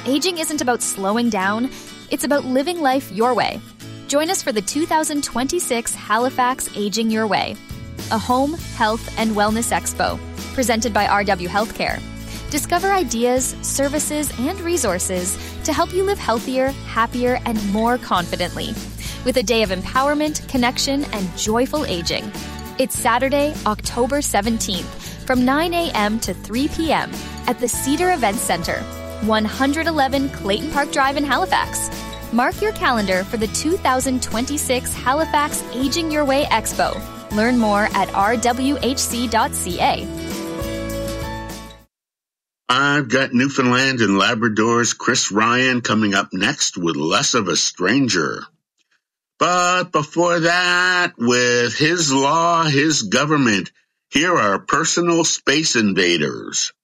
Aging isn't about slowing down, it's about living life your way. Join us for the 2026 Halifax Aging Your Way, a home, health, and wellness expo presented by RW Healthcare. Discover ideas, services, and resources to help you live healthier, happier, and more confidently. With a day of empowerment, connection, and joyful aging. It's Saturday, October 17th, from 9 a.m. to 3 p.m. at the Cedar Events Center, 111 Clayton Park Drive in Halifax. Mark your calendar for the 2026 Halifax Aging Your Way Expo. Learn more at rwhc.ca. I've got Newfoundland and Labrador's Chris Ryan coming up next with Less of a Stranger. But before that, with his law, his government, here are Personal Space Invaders.